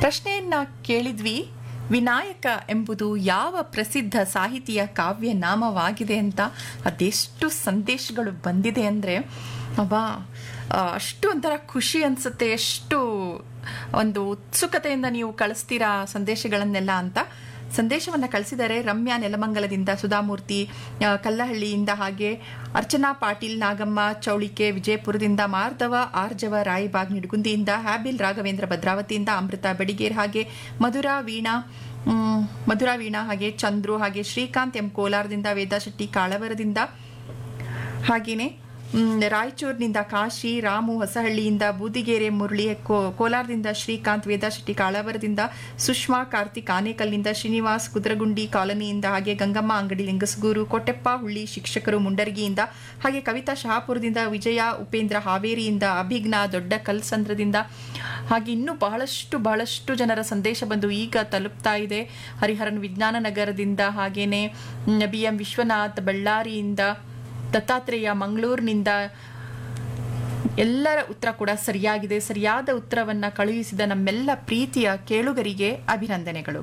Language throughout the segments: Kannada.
ಪ್ರಶ್ನೆಯನ್ನ ಕೇಳಿದ್ವಿ, ವಿನಾಯಕ ಎಂಬುದು ಯಾವ ಪ್ರಸಿದ್ಧ ಸಾಹಿತಿಯ ಕಾವ್ಯ ನಾಮವಾಗಿದೆ ಅಂತ. ಅದೆಷ್ಟು ಸಂದೇಶಗಳು ಬಂದಿದೆ ಅಂದರೆ ಅಷ್ಟು ಒಂಥರ ಖುಷಿ ಅನಿಸುತ್ತೆ. ಎಷ್ಟು ಒಂದು ಉತ್ಸುಕತೆಯಿಂದ ನೀವು ಕಳಿಸ್ತೀರಾ ಸಂದೇಶಗಳನ್ನೆಲ್ಲ ಅಂತ. ಸಂದೇಶವನ್ನು ಕಳಿಸಿದರೆ ರಮ್ಯಾ ನೆಲಮಂಗಲದಿಂದ, ಸುಧಾಮೂರ್ತಿ ಕಲ್ಲಹಳ್ಳಿಯಿಂದ, ಹಾಗೆ ಅರ್ಚನಾ ಪಾಟೀಲ್ ನಾಗಮ್ಮ ಚೌಳಿಕೆ ವಿಜಯಪುರದಿಂದ, ಮಾರ್ಧವ ಆರ್ಜವ ರಾಯಬಾಗ್ ನಿಡಗುಂದಿಯಿಂದ, ಹ್ಯಾಬಿಲ್ ರಾಘವೇಂದ್ರ ಭದ್ರಾವತಿಯಿಂದ, ಅಮೃತ ಬೆಡಿಗೇರ್, ಹಾಗೆ ಮಧುರಾ ವೀಣಾ, ಹಾಗೆ ಚಂದ್ರು, ಹಾಗೆ ಶ್ರೀಕಾಂತ್ ಎಂ ಕೋಲಾರದಿಂದ, ವೇದಾ ಶೆಟ್ಟಿ ಕಾಳವರದಿಂದ, ಹಾಗೆಯೇ ರಾಯಚೂರಿನಿಂದ ಕಾಶಿ, ರಾಮು ಹೊಸಹಳ್ಳಿಯಿಂದ, ಬೂದಿಗೆರೆ ಮುರಳಿ, ಕೋಲಾರದಿಂದ ಶ್ರೀಕಾಂತ್, ವೇದಾ ಶೆಟ್ಟಿ ಕಾಳವರದಿಂದ, ಸುಷ್ಮಾ ಕಾರ್ತಿಕ್ ಆನೇಕಲ್ನಿಂದ, ಶ್ರೀನಿವಾಸ್ ಕುದ್ರಗುಂಡಿ ಕಾಲೋನಿಯಿಂದ, ಹಾಗೆ ಗಂಗಮ್ಮ ಅಂಗಡಿ ಲಿಂಗಸಗೂರು, ಕೊಟ್ಟೆಪ್ಪ ಹುಳ್ಳಿ ಶಿಕ್ಷಕರು ಮುಂಡರ್ಗಿಯಿಂದ, ಹಾಗೆ ಕವಿತಾ ಶಹಾಪುರದಿಂದ, ವಿಜಯ ಉಪೇಂದ್ರ ಹಾವೇರಿಯಿಂದ, ಅಭಿಜ್ಞಾ ದೊಡ್ಡ ಕಲ್ಸಂದ್ರದಿಂದ, ಹಾಗೆ ಇನ್ನೂ ಬಹಳಷ್ಟು ಜನರ ಸಂದೇಶ ಬಂದು ಈಗ ತಲುಪ್ತಾ ಇದೆ. ಹರಿಹರನ್ ವಿಜ್ಞಾನ ನಗರದಿಂದ, ಹಾಗೇನೆ BM ವಿಶ್ವನಾಥ್ ಬಳ್ಳಾರಿಯಿಂದ, ದತ್ತಾತ್ರೇಯ ಮಂಗಳೂರಿನಿಂದ, ಎಲ್ಲರ ಉತ್ತರ ಕೂಡ ಸರಿಯಾಗಿದೆ. ಸರಿಯಾದ ಉತ್ತರವನ್ನ ಕಳುಹಿಸಿದ ನಮ್ಮೆಲ್ಲ ಪ್ರೀತಿಯ ಕೇಳುಗರಿಗೆ ಅಭಿನಂದನೆಗಳು.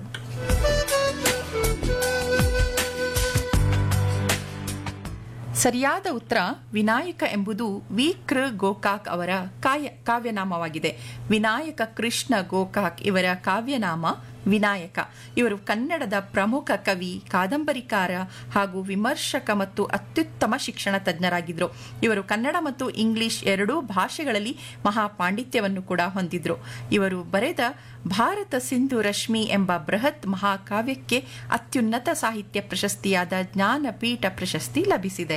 ಸರಿಯಾದ ಉತ್ತರ ವಿನಾಯಕ ಎಂಬುದು ವಿ.ಕೃ. ಗೋಕಾಕ್ ಅವರ ಕಾವ್ಯನಾಮವಾಗಿದೆ. ವಿನಾಯಕ ಕೃಷ್ಣ ಗೋಕಾಕ್ ಇವರ ಕಾವ್ಯನಾಮ ವಿನಾಯಕ. ಇವರು ಕನ್ನಡದ ಪ್ರಮುಖ ಕವಿ, ಕಾದಂಬರಿಕಾರ ಹಾಗೂ ವಿಮರ್ಶಕ ಮತ್ತು ಅತ್ಯುತ್ತಮ ಶಿಕ್ಷಣ ತಜ್ಞರಾಗಿದ್ದರು. ಇವರು ಕನ್ನಡ ಮತ್ತು ಇಂಗ್ಲಿಷ್ ಎರಡೂ ಭಾಷೆಗಳಲ್ಲಿ ಮಹಾಪಾಂಡಿತ್ಯವನ್ನು ಕೂಡ ಹೊಂದಿದ್ರು. ಇವರು ಬರೆದ ಭಾರತ ಸಿಂಧು ರಶ್ಮಿ ಎಂಬ ಬೃಹತ್ ಮಹಾಕಾವ್ಯಕ್ಕೆ ಅತ್ಯುನ್ನತ ಸಾಹಿತ್ಯ ಪ್ರಶಸ್ತಿಯಾದ ಜ್ಞಾನಪೀಠ ಪ್ರಶಸ್ತಿ ಲಭಿಸಿದೆ.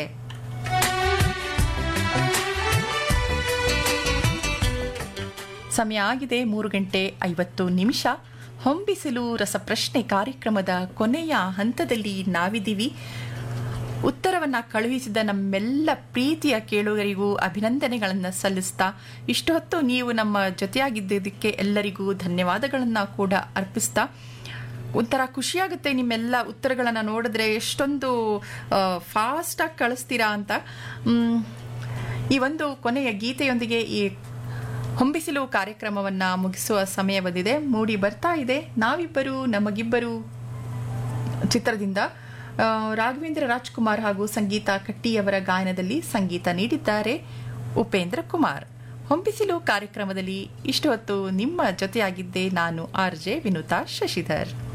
ಸಮಯ ಆಗಿದೆ 3:50. ಹೊಂಬಿಸಿಲು ರಸಪ್ರಶ್ನೆ ಕಾರ್ಯಕ್ರಮದ ಕೊನೆಯ ಹಂತದಲ್ಲಿ ನಾವಿದ್ದೀವಿ. ಉತ್ತರವನ್ನು ಕಳುಹಿಸಿದ ನಮ್ಮೆಲ್ಲ ಪ್ರೀತಿಯ ಕೇಳುಗರಿಗೂ ಅಭಿನಂದನೆಗಳನ್ನು ಸಲ್ಲಿಸ್ತಾ, ಇಷ್ಟು ಹೊತ್ತು ನೀವು ನಮ್ಮ ಜೊತೆಯಾಗಿದ್ದಕ್ಕೆ ಎಲ್ಲರಿಗೂ ಧನ್ಯವಾದಗಳನ್ನು ಕೂಡ ಅರ್ಪಿಸ್ತಾ, ಒಂಥರ ಖುಷಿಯಾಗುತ್ತೆ ನಿಮ್ಮೆಲ್ಲ ಉತ್ತರಗಳನ್ನು ನೋಡಿದ್ರೆ, ಎಷ್ಟೊಂದು ಫಾಸ್ಟಾಗಿ ಕಳಿಸ್ತೀರಾ ಅಂತ. ಈ ಒಂದು ಕೊನೆಯ ಗೀತೆಯೊಂದಿಗೆ ಈ ಹೊಂಬಿಸಿಲು ಕಾರ್ಯಕ್ರಮವನ್ನು ಮುಗಿಸುವ ಸಮಯ ಬಂದಿದೆ. ಮೂಡಿ ಬರ್ತಾ ಇದೆ ನಾವಿಬ್ಬರು ನಮಗಿಬ್ಬರು ಚಿತ್ರದಿಂದ ರಾಘವೇಂದ್ರ ರಾಜ್ಕುಮಾರ್ ಹಾಗೂ ಸಂಗೀತ ಕಟ್ಟಿಯವರ ಗಾಯನದಲ್ಲಿ ಸಂಗೀತ ನೀಡಿದ್ದಾರೆ ಉಪೇಂದ್ರ ಕುಮಾರ್. ಹೊಂಬಿಸಿಲು ಕಾರ್ಯಕ್ರಮದಲ್ಲಿ ಇಷ್ಟು ಹೊತ್ತು ನಿಮ್ಮ ಜೊತೆಯಾಗಿದ್ದೆ ನಾನು RJ ವಿನುತಾ ಶಶಿಧರ್.